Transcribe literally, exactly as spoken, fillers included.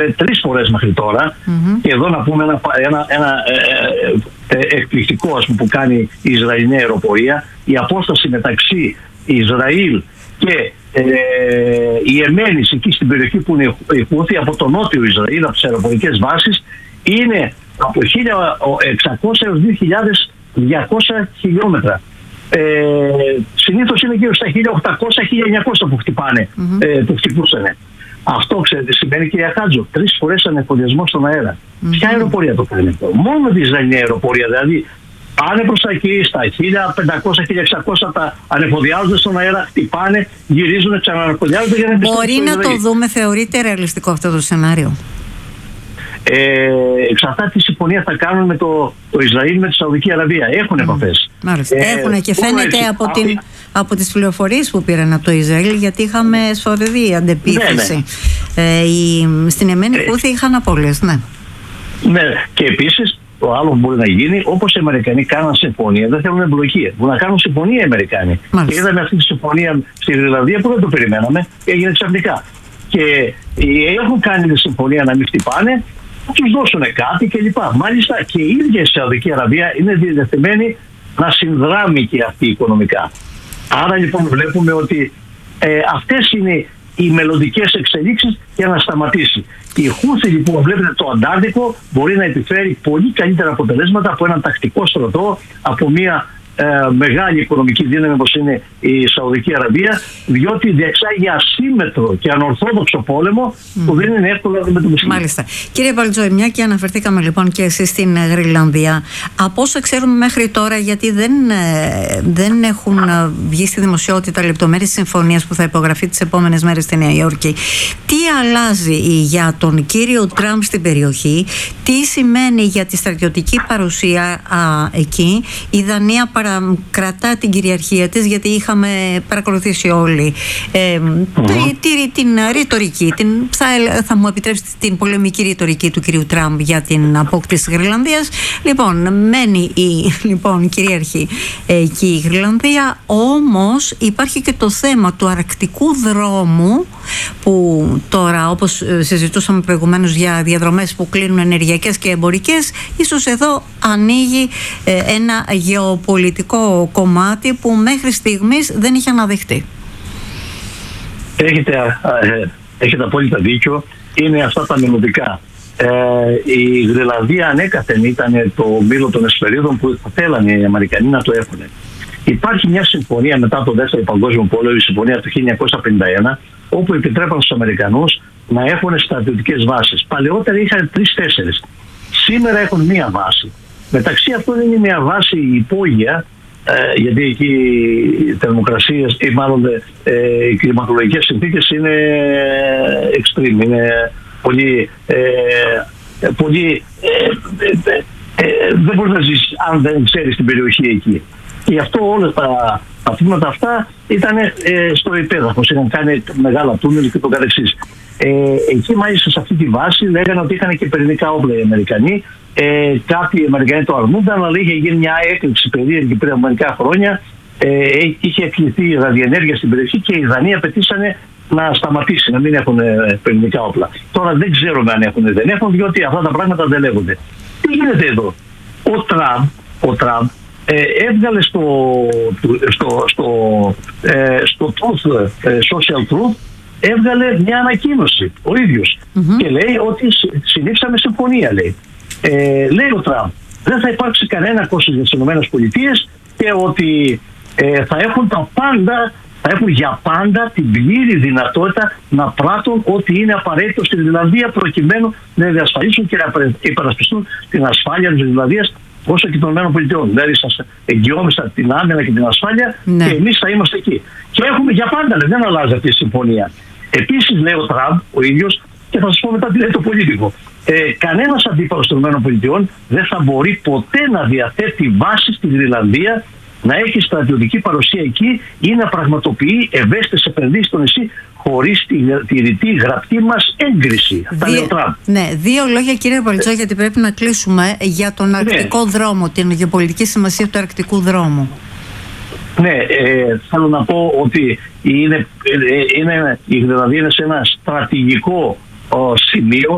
ε, τρεις φορές μέχρι τώρα. Mm-hmm. Και εδώ να πούμε ένα, ένα, ένα ε, ε, εκπληκτικό, ας πούμε, που κάνει η Ισραηλινή αεροπορία. Η απόσταση μεταξύ Ισραήλ και ε, η Εμένης, εκεί στην περιοχή που είναι η Χούθη, από το νότιο Ισραήλ, από τις αεροπορικές βάσεις, είναι από χίλια εξακόσια έως δύο χιλιάδες διακόσια χιλιόμετρα. Ε, συνήθως είναι γύρω στα χίλια οκτακόσια με χίλια εννιακόσια που χτυπάνε, mm-hmm. ε, που χτυπούσανε. Αυτό, ξέρετε, σημαίνει, κυρία Χάτζο, τρεις φορές ανεφοδιασμό στον αέρα. Mm-hmm. Ποια αεροπορία το κάνει αυτό? Μόνο τη Ισραηλινή αεροπορία. Δηλαδή πάνε προς τα εκεί, στα χίλια πεντακόσια με χίλια εξακόσια τα ανεφοδιάζονται στον αέρα, χτυπάνε, γυρίζουν, ξανανεφοδιάζονται για να Μπορεί να το δούμε, θεωρείται ρεαλιστικό αυτό το σενάριο? Ε, εξαρτάται τι συμφωνία θα κάνουν με το, το Ισραήλ με τη Σαουδική Αραβία. Έχουν mm. επαφές. Μάλιστα. Ε, Έχουν και φαίνεται από, από, την, από τις πληροφορίες που πήραν από το Ισραήλ, γιατί είχαμε σφοδρή αντεπίθεση. Ναι, ναι. Ε, η, στην Εμένη Χούθη ε, είχαν απώλειες, ναι. Ναι, και επίσης το άλλο που μπορεί να γίνει, όπως οι Αμερικανοί κάναν συμφωνία, δεν θέλουν εμπλοκή. Μπορούν να κάνουν συμφωνία οι Αμερικανοί. Μάλιστα. Και είδαμε αυτή τη συμφωνία στη Γρυλανδία που δεν το περιμέναμε, έγινε ξαφνικά. Και έχουν κάνει τη συμφωνία να μην χτυπάνε, να τους δώσουν κάτι κλπ. Μάλιστα και η ίδια η Σαουδική Αραβία είναι διατεθειμένη να συνδράμει και αυτή οικονομικά. Άρα λοιπόν βλέπουμε ότι ε, αυτές είναι οι μελλοντικές εξελίξεις για να σταματήσει. Η Χούθη, λοιπόν, βλέπετε, το Αντάρτικο μπορεί να επιφέρει πολύ καλύτερα αποτελέσματα από έναν τακτικό στρατό, από μια ε, μεγάλη οικονομική δύναμη όπως είναι η Σαουδική Αραβία, διότι διεξάγει ασύμμετρο και ανορθόδοξο πόλεμο που mm. δεν είναι εύκολο να αντιμετωπιστεί. Μάλιστα. Κύριε Μπαλτζόη, μια και αναφερθήκαμε λοιπόν και εσείς στην Γρυλανδία, από όσα ξέρουμε μέχρι τώρα, γιατί δεν, δεν έχουν βγει στη δημοσιότητα λεπτομέρειες συμφωνίας που θα υπογραφεί τις επόμενες μέρες στη Νέα Υόρκη, τι αλλάζει για τον κύριο Τραμπ στην περιοχή, τι σημαίνει για τη στρατιωτική παρουσία α, εκεί? Η Δανία παρα, κρατά την κυριαρχία της, γιατί είχαμε παρακολουθήσει όλοι ε, mm-hmm. τη, την ρητορική, την, θα, θα μου επιτρέψετε την πολεμική ρητορική του κυρίου Τραμπ για την απόκτηση της Γρυλανδίας. Λοιπόν, μένει η λοιπόν, κυρίαρχη εκεί η Γρυλανδία, όμως υπάρχει και το θέμα του αρκτικού δρόμου, που τώρα, όπως συζητούσαμε προηγουμένως για διαδρομές που κλείνουν ενεργειακές και εμπορικές, ίσως εδώ ανοίγει ε, ένα γεωπολιτικό κομμάτι που μέχρι στιγμής δεν είχε αναδειχτεί. Έχετε, ε, έχετε απόλυτα δίκιο. Είναι αυτά τα μελλοντικά. Ε, η Γρυλανδία ανέκαθεν ήταν το μήλο των εσφαιρίδων που θα θέλανε οι Αμερικανοί να το έχουν. Υπάρχει μια συμφωνία μετά το δεύτερο παγκόσμιο πόλεμο, η συμφωνία του χίλια εννιακόσια πενήντα ένα, όπου επιτρέπαν στους Αμερικανούς να έχουν στρατιωτικές βάσεις. Παλαιότερα είχαν τρεις-τέσσερις. Σήμερα έχουν μία βάση. Μεταξύ αυτών είναι μια βάση υπόγεια, ε, γιατί εκεί οι θερμοκρασίες ή μάλλον ε, οι κλιματολογικές συνθήκες είναι extreme, είναι πολύ, ε, πολύ ε, ε, ε, ε, δεν μπορείς να ζήσεις αν δεν ξέρεις την περιοχή εκεί. Και γι' αυτό όλα τα αθλήματα αυτά ήταν ε, στο υπέδαφος, είχαν κάνει μεγάλα τούνελ και το καθεξής. Ε, εκεί μάλιστα σε αυτή τη βάση λέγανε ότι είχαν και πυρηνικά όπλα οι Αμερικανοί. Ε, κάποιοι Αμερικανοί το αρνούνταν, αλλά είχε γίνει μια έκρηξη περίεργη πριν από μερικά χρόνια. Ε, είχε εκκληθεί ραδιενέργεια στην περιοχή και οι Δανείοι απαιτήσανε να σταματήσει, να μην έχουν ε, πυρηνικά όπλα. Τώρα δεν ξέρουμε αν έχουν ή δεν έχουν, διότι αυτά τα πράγματα δεν λέγονται. Τι γίνεται εδώ? Ο Τραμπ, ο Τραμπ ε, έβγαλε στο, στο, στο, ε, στο Truth, ε, Social Truth, έβγαλε μια ανακοίνωση ο ίδιος mm-hmm. και λέει ότι συνήψαμε συμφωνία, λέει. Ε, λέει ο Τραμπ, δεν θα υπάρξει κανένα κόστος για τις ΗΠΑ και ότι ε, θα έχουν τα πάντα, θα έχουν για πάντα την πλήρη δυνατότητα να πράττουν ό,τι είναι απαραίτητο στη Γρυλανδία προκειμένου να διασφαλίσουν και να υπερασπιστούν την ασφάλεια της Γρυλανδίας όσο και των ΗΠΑ. Δηλαδή σας εγγυόμαστε την άμυνα και την ασφάλεια ναι. και εμείς θα είμαστε εκεί. Και έχουμε για πάντα, λέει, δεν αλλάζει αυτή η συμφωνία. Επίσης λέει ο Τραμπ ο ίδιος, και θα σας πω μετά τι λέει το πολίτικο, ε, κανένας αντίπαλος των ΗΠΑ δεν θα μπορεί ποτέ να διαθέτει βάση στη Γρυλανδία, να έχει στρατιωτική παρουσία εκεί ή να πραγματοποιεί ευαίσθητες επενδύσεις στο νησί χωρίς τη, τη ρητή γραπτή μας έγκριση. Αυτά λέει ο Τραμπ. Ναι, δύο λόγια κύριε Μπαλτζόη, γιατί πρέπει να κλείσουμε, για τον αρκτικό ναι. δρόμο, την γεωπολιτική σημασία του αρκτικού δρόμου. Ναι, ε, θέλω να πω ότι είναι, ε, είναι, η Γρυλανδία είναι σε ένα στρατηγικό ο, σημείο